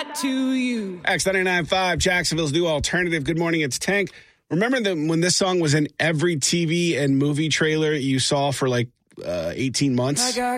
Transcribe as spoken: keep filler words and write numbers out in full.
to you. X ninety-nine point five, Jacksonville's new alternative. Good morning, it's Tank. Remember that when this song was in every T V and movie trailer you saw for like uh, eighteen months? I got